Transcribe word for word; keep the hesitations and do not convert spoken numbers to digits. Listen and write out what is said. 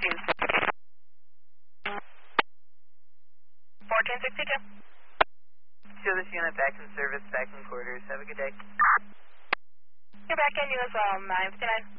fourteen sixty-two. Show this unit back in service, back in quarters. Have a good day. You're back in, you as well, nine fifty-nine.